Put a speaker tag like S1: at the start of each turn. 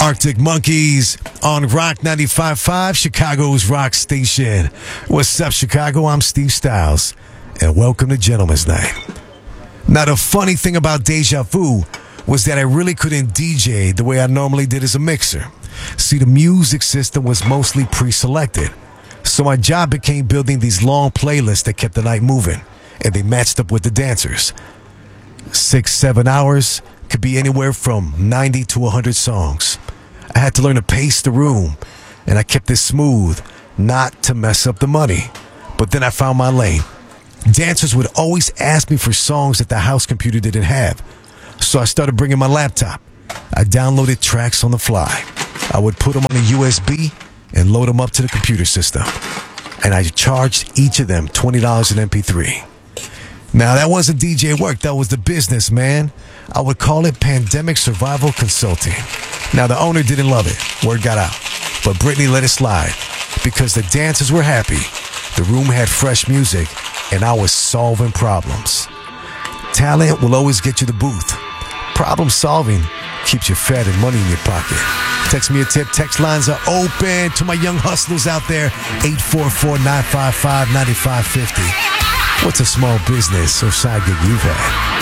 S1: Arctic Monkeys on Rock 95.5, Chicago's rock station. What's up, Chicago? I'm Steve Styles, and welcome to Gentleman's Night. Now, the funny thing about Deja Vu was that I really couldn't DJ the way I normally did as a mixer. See, the music system was mostly pre-selected, so my job became building these long playlists that kept the night moving, and they matched up with the dancers. 6-7 hours could be anywhere from 90 to 100 songs. I had to learn to pace the room, and I kept it smooth, not to mess up the money. But then I found my lane. Dancers would always ask me for songs that the house computer didn't have, so I started bringing my laptop. I downloaded tracks on the fly. I would put them on a USB and load them up to the computer system, and I charged each of them $20 in MP3. Now, that wasn't DJ work. That was the business, man. I would call it Pandemic Survival Consulting. Now, the owner didn't love it. Word got out. But Brittany let it slide because the dancers were happy. The room had fresh music, and I was solving problems. Talent will always get you the booth. Problem solving keeps you fed and money in your pocket. Text me a tip. Text lines are open to my young hustlers out there. 844-955-9550. What's a small business or side gig you've had?